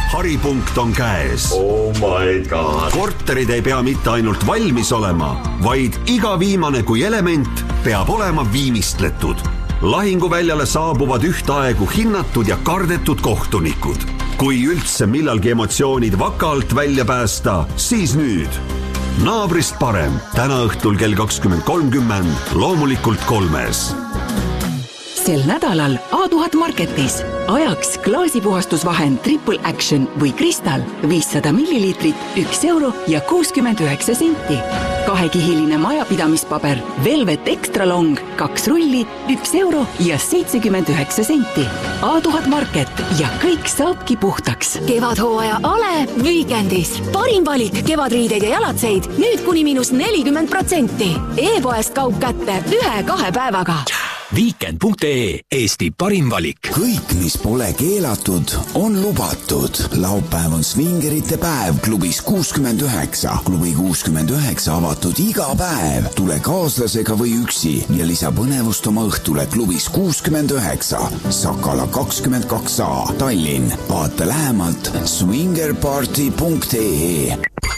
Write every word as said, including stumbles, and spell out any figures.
haripunkt on käes. Oh my god. Korterid ei pea mitte ainult valmis olema, vaid iga viimane kui element peab olema viimistletud. Lahinguväljale saabuvad ühtaegu hinnatud ja kardetud kohtunikud. Kui üldse millalgi emotsioonid vaka alt välja päästa, siis nüüd. Naabrist parem, täna õhtul kell kakskümmend kolmkümmend, loomulikult kolmes. Sel nädalal A tuhat Marketis ajaks klaasipuhastusvahend Triple Action või Kristal viissada milliliitrit, üks euro ja kuuskümmend üheksa senti. Kahekihiline majapidamispaber Velvet Extra Long, kaks rulli, üks euro ja seitsekümmend üheksa senti. A tuhat Market ja kõik saabki puhtaks. Kevadhooaja ale Weekendis. Parim valik kevadriideid ja jalatseid nüüd kuni miinus nelikümmend protsenti. E-poest kaup kätte ühe-kahe päevaga. Weekend punkt ee, Eesti parim valik. Kõik, mis pole keelatud, on lubatud. Laupäev on svingerite päev klubis kuuskümmend üheksa. Klubi kuuskümmend üheksa avatud iga päev. Tule kaaslasega või üksi ja lisa põnevust oma õhtule klubis kuuskümmend üheksa. Sakala kakskümmend kaks A, Tallinn. Vaata lähemalt swinger party punkt ee.